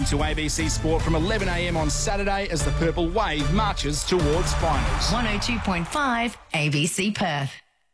to ABC Sport from 11 a.m. on Saturday as the Purple Wave marches towards finals. 102.5 ABC Perth.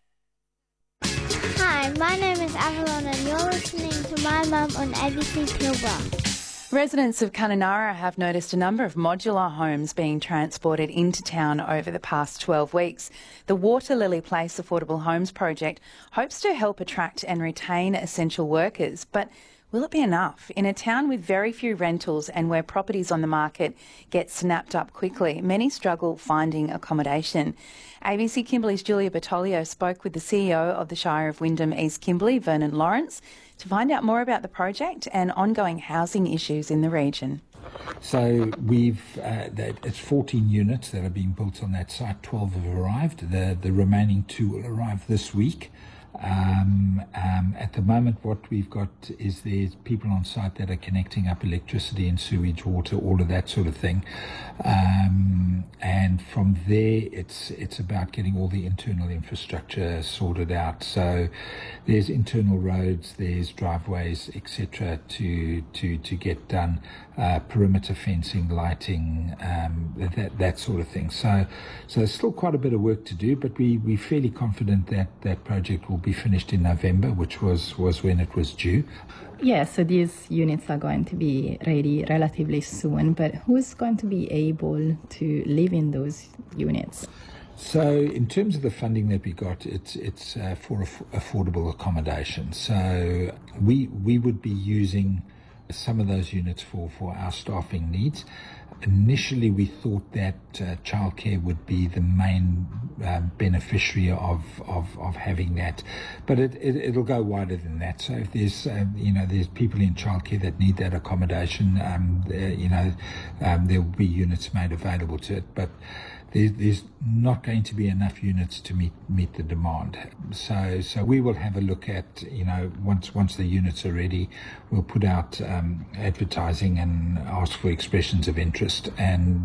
Hi, my name is Avalon and you're listening to My Mum on ABC Pilbara. Residents of Kununurra have noticed a number of modular homes being transported into town over the past 12 weeks. The Water Lily Place Affordable Homes project hopes to help attract and retain essential workers, but will it be enough? In a town with very few rentals and where properties on the market get snapped up quickly, many struggle finding accommodation. ABC Kimberley's Julia Bertoglio spoke with the CEO of the Shire of Wyndham East Kimberley, Vernon Lawrence, to find out more about the project and ongoing housing issues in the region. So it's 14 units that are being built on that site. 12 have arrived. The remaining 2 will arrive this week. At the moment, what we've got is there's people on site that are connecting up electricity and sewage, water, all of that sort of thing. And from there, it's about getting all the internal infrastructure sorted out. So there's internal roads, there's driveways, etc. to get done. Perimeter fencing, lighting, that sort of thing. So there's still quite a bit of work to do, but we're fairly confident that project will be finished in November, which was when it was due. Yeah, so these units are going to be ready relatively soon, but who's going to be able to live in those units? So in terms of the funding that we got, it's for affordable accommodation. So we would be using some of those units for our staffing needs. Initially, we thought that childcare would be the main beneficiary of having that, but it'll go wider than that. So if there's people in childcare that need that accommodation, there will be units made available to it, but there's not going to be enough units to meet the demand. So we will have a look at, once the units are ready, we'll put out advertising and ask for expressions of interest. And,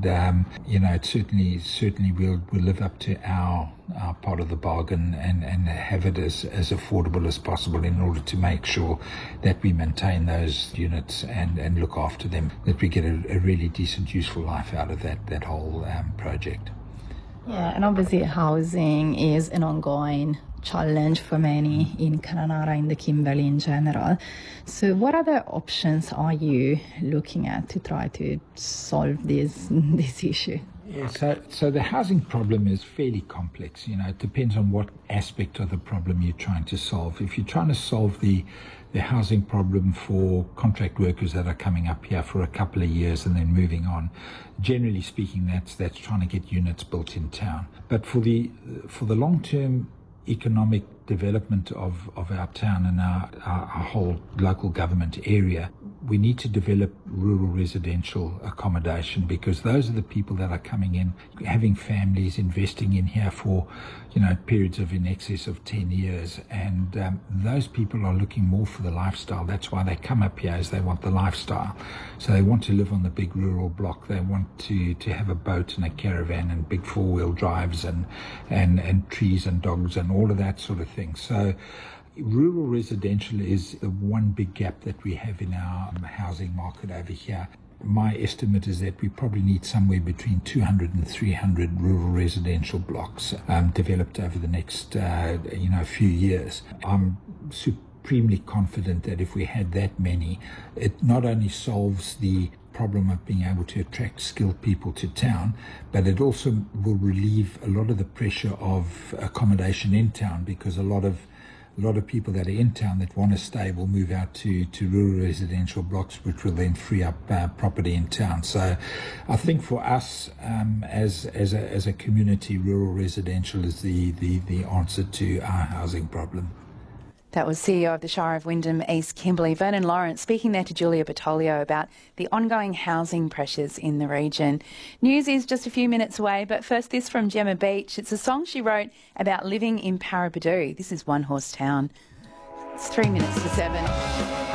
it certainly we'll live up to our part of the bargain and have it as affordable as possible in order to make sure that we maintain those units and look after them, that we get a really decent, useful life out of that whole project. Yeah, and obviously housing is an ongoing challenge for many in Kununurra, in the Kimberley in general. So what other options are you looking at to try to solve this issue? Yeah, so the housing problem is fairly complex. It depends on what aspect of the problem you're trying to solve. If you're trying to solve the housing problem for contract workers that are coming up here for a couple of years and then moving on, generally speaking, that's trying to get units built in town. But for the long-term economic development of our town and our whole local government area, we need to develop rural residential accommodation, because those are the people that are coming in, having families, investing in here for periods of in excess of 10 years, and those people are looking more for the lifestyle. That's why they come up here, as they want the lifestyle. So they want to live on the big rural block. They want to have a boat and a caravan and big four-wheel drives and trees and dogs and all of that sort of thing. So rural residential is the one big gap that we have in our housing market over here. My estimate is that we probably need somewhere between 200 and 300 rural residential blocks developed over the next few years. I'm supremely confident that if we had that many, it not only solves the problem of being able to attract skilled people to town, but it also will relieve a lot of the pressure of accommodation in town, because a lot of people that are in town that want to stay will move out to rural residential blocks, which will then free up property in town. So I think for us as a community, rural residential is the answer to our housing problem. That was CEO of the Shire of Wyndham East Kimberley, Vernon Lawrence, speaking there to Julia Bertoglio about the ongoing housing pressures in the region. News is just a few minutes away, but first this from Gemma Beach. It's a song she wrote about living in Paraburdoo. This is One Horse Town. It's 3 minutes to 7.